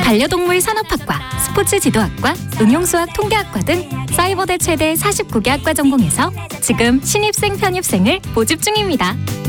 반려동물 산업학과, 스포츠 지도학과, 응용수학 통계학과 등 사이버대 최대 49개 학과 전공에서 지금 신입생 편입생을 모집 중입니다.